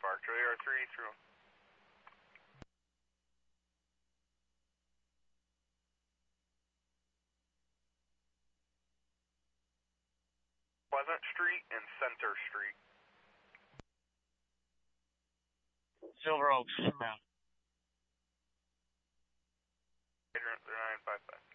Park, Charlie R3 through. Pleasant Street and Center Street. Silver Oaks, inbound. 955.